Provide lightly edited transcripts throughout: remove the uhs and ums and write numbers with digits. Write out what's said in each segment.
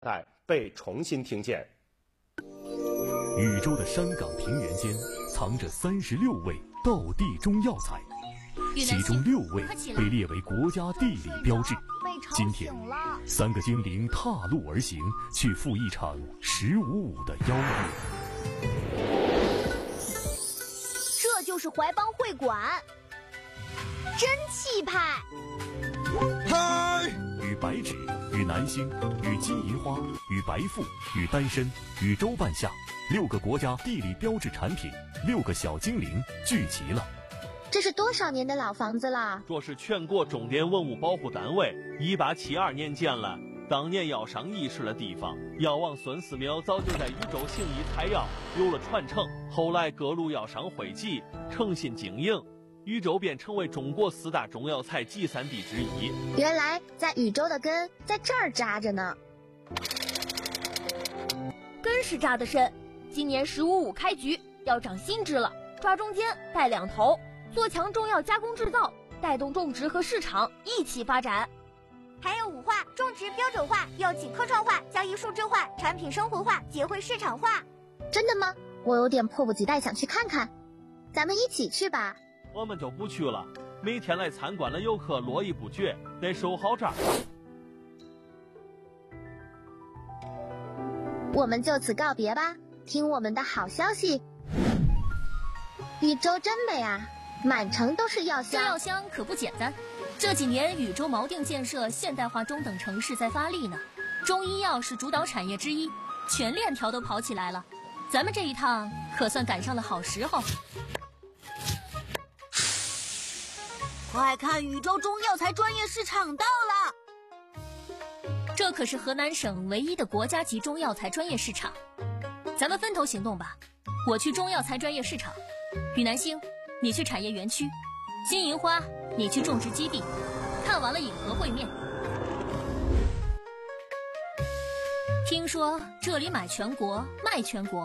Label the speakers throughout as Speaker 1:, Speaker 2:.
Speaker 1: 代被重新听见。
Speaker 2: 禹州的山岗平原间藏着36味道地中药材，其中6味被列为国家地理标志。今天，3个精灵踏路而行，去赴一场15舞的邀约。
Speaker 3: 这就是怀邦会馆，真气派！
Speaker 4: 嗨！
Speaker 2: 与白芷、与南星、与金银花、与白富、与丹参、与州半夏6个国家地理标志产品，6个小精灵聚齐了。
Speaker 3: 这是多少年的老房子了？
Speaker 5: 这是全国重点文物保护单位1872年建了，当年药商议事的地方。药王孙思邈早就在禹州行医采药，有了传承。后来各路药商汇集，诚信经营，禹州便成为中国4大中药材集散地之一。
Speaker 3: 原来在禹州的根在这儿扎着呢。
Speaker 6: 根是扎得深，今年15舞开局要长新枝了，抓中间带2头，做强中药加工制造，带动种植和市场一起发展。
Speaker 7: 还有5化，种植标准化，药企科创化，交易数字化，产品生活化，结汇市场化。
Speaker 3: 真的吗？我有点迫不及待想去看看，咱们一起去吧。
Speaker 5: 我们就不去了，每天来参观的游客络绎不绝，得守好这儿。
Speaker 3: 我们就此告别吧，听我们的好消息。禹州真美啊，满城都是药香。
Speaker 6: 这药香可不简单，这几年禹州锚定建设现代化中等城市在发力呢，中医药是主导产业之一，全链条都跑起来了。咱们这一趟可算赶上了好时候。
Speaker 8: 快看，禹州中药材专业市场到了！
Speaker 6: 这可是河南省唯一的国家级中药材专业市场，咱们分头行动吧。我去中药材专业市场，禹南星，你去产业园区，金银花，你去种植基地，看完了颍河会面。听说这里买全国，卖全国，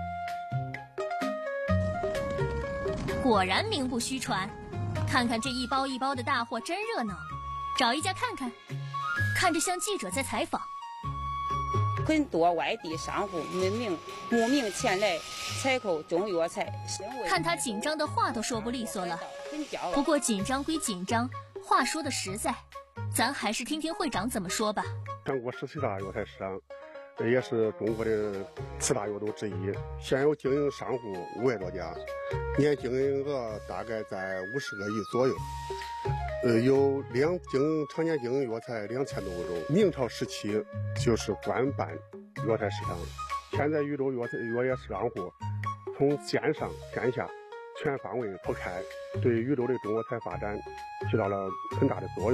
Speaker 6: 果然名不虚传。看看这一包一包的大货真热闹，找一家看看，看着像记者在采访。
Speaker 9: 很多外地商户慕名前来采购中药材，
Speaker 6: 看他紧张的话都说不利索了。不过紧张归紧张，话说的实在，咱还是听听会长怎么说吧。
Speaker 10: 全国17大药材市场，也是中国的4大药都之一，现有经营商户500多家，年经营额大概在50个亿左右。有常年经营药材2000多个州。明朝时期就是官办药材市场，现在禹州药业商户从线上线下全方位铺开，对禹州的中药材发展起到了很大的作用。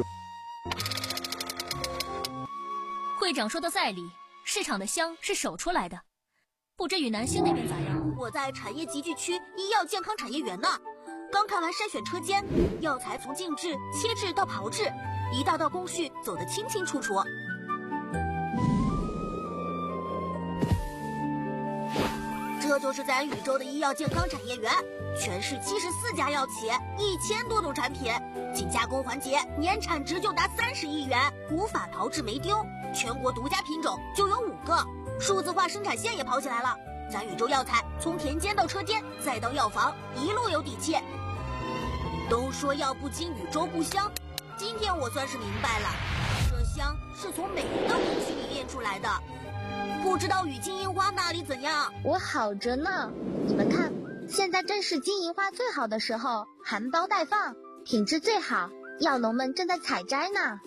Speaker 6: 会长说的在理，市场的香是手出来的。不知禹南星那边咋样？
Speaker 8: 我在产业集聚区医药健康产业园呢，刚看完筛选车间，药材从静置、切制到炮制，一道道工序走得清清楚楚。这就是咱禹州的医药健康产业园，全市74家药企，1000多种产品，仅加工环节年产值就达30亿元，无法炮制没丢，全国独家品种就有5个，数字化生产线也跑起来了。咱禹州药材从田间到车间再到药房，一路有底气。都说药不精，禹州不香，今天我算是明白了，这香是从每一个工序里炼出来的。不知道禹金银花那里怎样？
Speaker 3: 我好着呢，你们看，现在正是金银花最好的时候，含苞待放，品质最好，药农们正在采摘呢。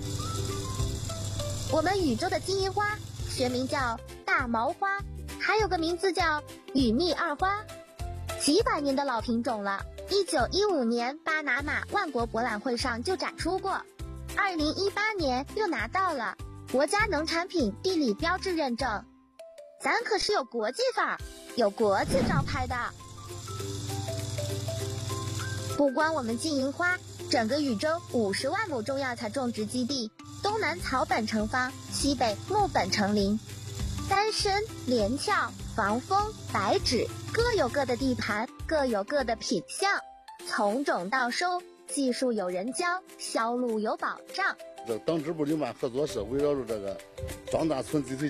Speaker 3: 我们禹州的金银花学名叫大毛花，还有个名字叫禹蜜二花，几百年的老品种了。1915年巴拿马万国博览会上就展出过，2018年又拿到了国家农产品地理标志认证，咱可是有国际范儿，有国际招牌的。不光我们金银花，整个禹州50万亩中药材种植基地，东南草本成方，西北木本成林，丹参、连翘、防风、白芷各有各的地盘，各有各的品相，从种到收，技术有人教，销路有保障。
Speaker 11: 这党支部领办合作社围绕着这个壮大村集体